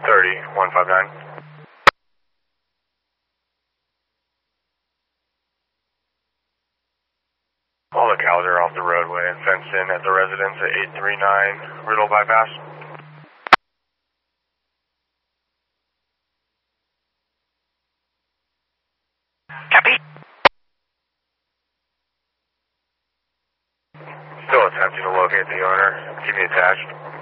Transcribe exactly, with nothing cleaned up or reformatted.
thirty, one five nine. All the cows are off the roadway and fenced in at the residence at eight three nine Riddle Bypass. Copy. Still attempting to locate the owner. Keep me attached.